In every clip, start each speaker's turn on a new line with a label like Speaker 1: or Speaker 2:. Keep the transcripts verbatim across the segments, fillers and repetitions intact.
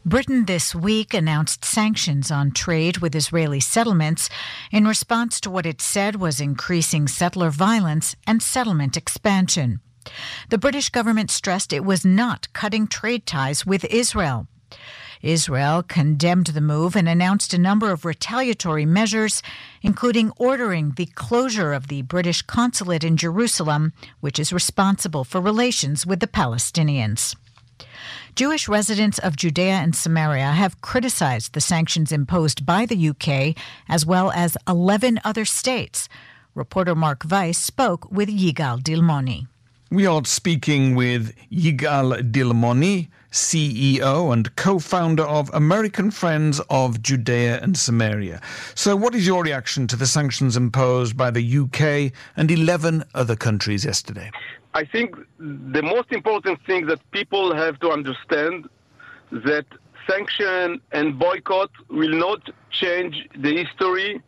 Speaker 1: Britain this week announced sanctions on trade with Israeli settlements in response to what it said was increasing settler violence and settlement expansion. The British government stressed it was not cutting trade ties with Israel. Israel condemned the move and announced a number of retaliatory measures, including ordering the closure of the British consulate in Jerusalem, which is responsible for relations with the Palestinians. Jewish residents of Judea and Samaria have criticized the sanctions imposed by the U K, as well as eleven other states. Reporter Mark Weiss spoke with Yigal Dilmoni.
Speaker 2: We are speaking with Yigal Dilmoni, C E O and co-founder of American Friends of Judea and Samaria. So what is your reaction to the sanctions imposed by the U K and eleven other countries yesterday?
Speaker 3: I think the most important thing that people have to understand that sanction and boycott will not change the history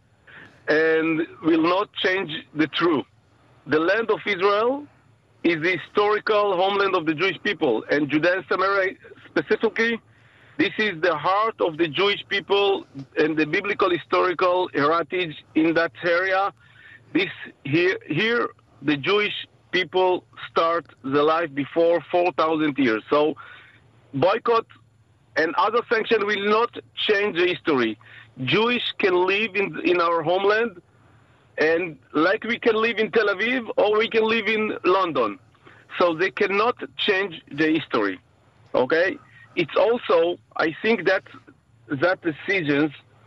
Speaker 3: and will not change the truth. The land of Israel is the historical homeland of the Jewish people, and Judea and Samaria specifically, this is the heart of the Jewish people and the biblical historical heritage in that area. This here, here the Jewish people start the life before four thousand years. So boycott and other sanctions will not change the history. Jewish can live in, in our homeland, and like we can live in Tel Aviv or we can live in London. So they cannot change the history, okay? It's also, I think that that decisions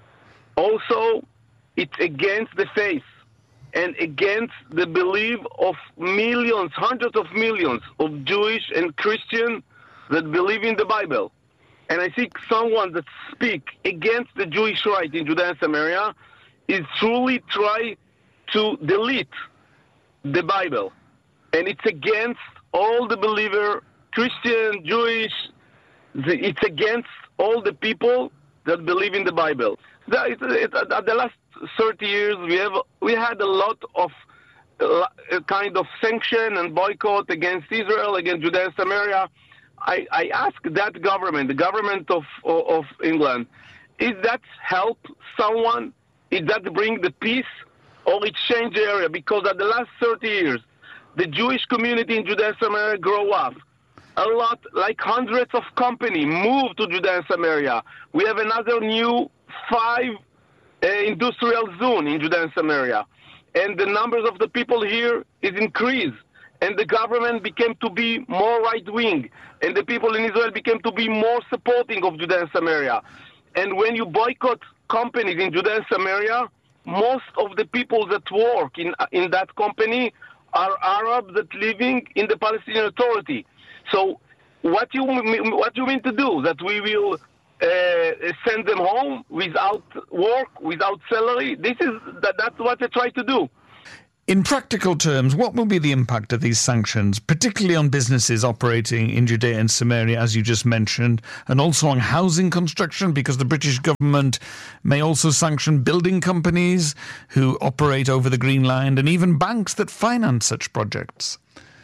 Speaker 3: also, it's against the faith and against the belief of millions, hundreds of millions of Jewish and Christian that believe in the Bible. And I think someone that speak against the Jewish right in Judea and Samaria is truly try to delete the Bible. And it's against all the believer, Christian, Jewish, it's against all the people that believe in the Bible. At the last thirty years, we have we had a lot of uh, kind of sanction and boycott against Israel, against Judea and Samaria. I, I ask that government, the government of, of, of England, is that help someone? Is that bring the peace? Or it change the area? Because at the last thirty years, the Jewish community in Judea and Samaria grow up. A lot, like hundreds of companies move to Judea and Samaria. We have another new five uh, industrial zone in Judea and Samaria. And the numbers of the people here is increased. And the government became to be more right-wing. And the people in Israel became to be more supporting of Judea and Samaria. And when you boycott companies in Judea and Samaria, most of the people that work in in that company are Arabs that living in the Palestinian Authority. So what you what you mean to do? That we will uh, send them home without work, without salary? This is that that's what they try to do.
Speaker 2: In practical terms, what will be the impact of these sanctions, particularly on businesses operating in Judea and Samaria, as you just mentioned, and also on housing construction, because the British government may also sanction building companies who operate over the Green Line and even banks that finance such projects?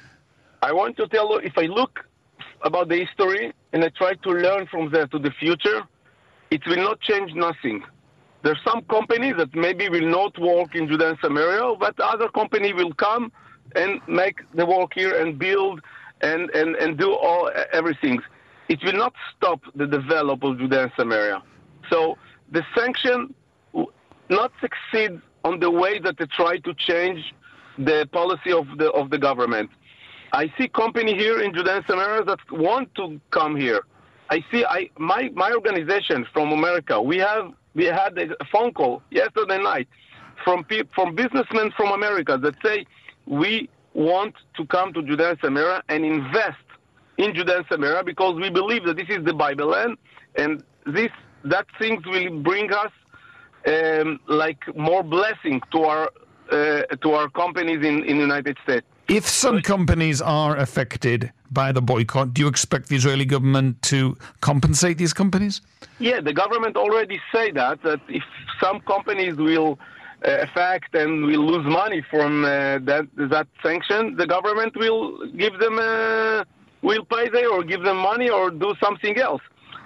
Speaker 3: I want to tell you, if I look about the history and I try to learn from there to the future, it will not change nothing. There's some companies that maybe will not work in Judea and Samaria, but other company will come and make the work here and build and, and, and do all everything. It will not stop the development of Judea and Samaria. So the sanction will not succeed on the way that they try to change the policy of the of the government. I see company here in Judea and Samaria that want to come here. I see I my, my organization from America, we have We had a phone call yesterday night from pe- from businessmen from America that say we want to come to Judea and Samaria and invest in Judea and Samaria because we believe that this is the Bible land and this that things will bring us um, like more blessing to our uh, to our companies in in the United States.
Speaker 2: If some companies are affected by the boycott, do you expect the Israeli government to compensate these companies?
Speaker 3: Yeah, the government already say that, that if some companies will uh, affect and will lose money from uh, that that sanction, the government will give them, uh, will pay them or give them money or do something else.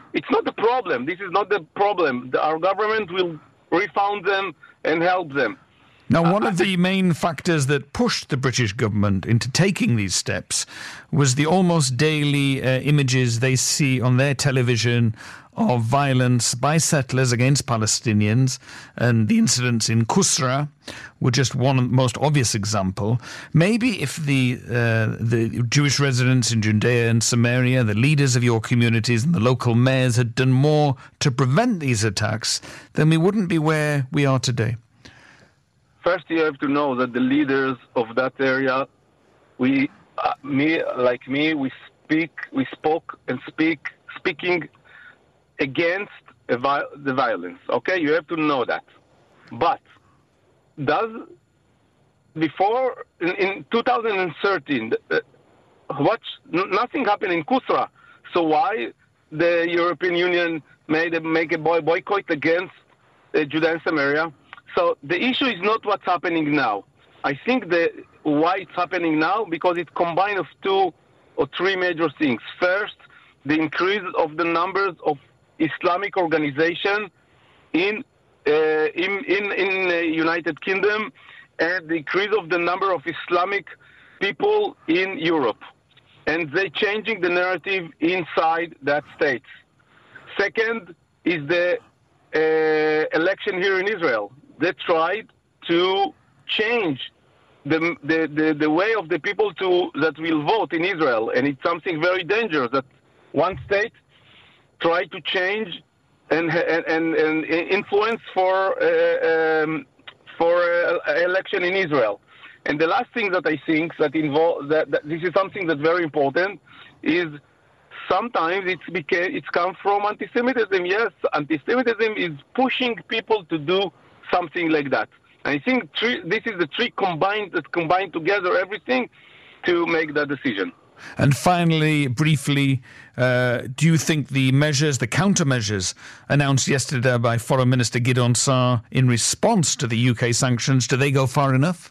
Speaker 3: It's not the problem. This is not the problem. The, our government will refund them and help them.
Speaker 2: Now, one of the main factors that pushed the British government into taking these steps was the almost daily uh, images they see on their television of violence by settlers against Palestinians, and the incidents in Kusra were just one most obvious example. Maybe if the uh, the Jewish residents in Judea and Samaria, the leaders of your communities and the local mayors had done more to prevent these attacks, then we wouldn't be where we are today.
Speaker 3: First, you have to know that the leaders of that area, we, uh, me, like me, we speak, we spoke and speak, speaking against a vi- the violence. Okay, you have to know that. But does before in, in two thousand thirteen, uh, what nothing happened in Kusra. So why the European Union made a, make a boy, boycott against uh, Judea and Samaria? So the issue is not what's happening now. I think that why it's happening now, because it combines of two or three major things. First, the increase of the numbers of Islamic organizations in uh, in in in the United Kingdom, and the increase of the number of Islamic people in Europe, and they changing the narrative inside that state. Second is the uh, election here in Israel. They tried to change the, the, the, the way of the people to that will vote in Israel, and it's something very dangerous that one state tried to change and and, and influence for uh, um, for uh, election in Israel. And the last thing that I think that involve that, that this is something that's very important is sometimes it's became it's come from anti-Semitism. Yes, anti-Semitism is pushing people to do something like that. And I think three, this is the three combined that combine together everything to make that decision.
Speaker 2: And finally, briefly, uh, do you think the measures, the countermeasures announced yesterday by Foreign Minister Gideon Saar in response to the U K sanctions, do they go far enough?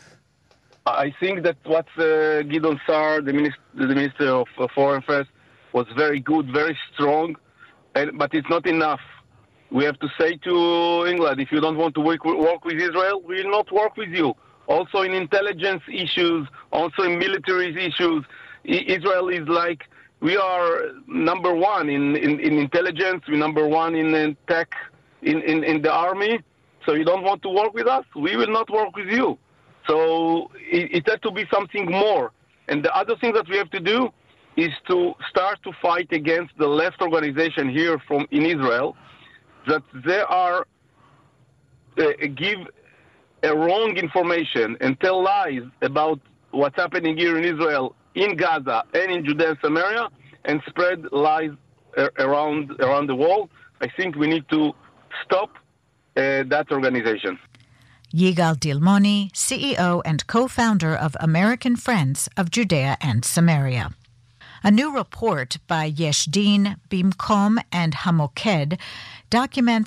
Speaker 3: I think that what uh, Gideon Saar, the minister, the Minister of uh, Foreign Affairs, was very good, very strong, and, but it's not enough. We have to say to England, if you don't want to work, work with Israel, we will not work with you. Also in intelligence issues, also in military issues, Israel is like, we are number one in, in, in intelligence, we're number one in, in tech, in, in, in the army. So you don't want to work with us? We will not work with you. So it, it had to be something more. And the other thing that we have to do is to start to fight against the left organization here from in Israel, that they are uh, give a wrong information and tell lies about what's happening here in Israel, in Gaza, and in Judea and Samaria, and spread lies uh, around around the world. I think we need to stop uh, that organization.
Speaker 1: Yigal Dilmoni, C E O and co-founder of American Friends of Judea and Samaria. A new report by Yesh Din, Bimkom, and Hamoked documents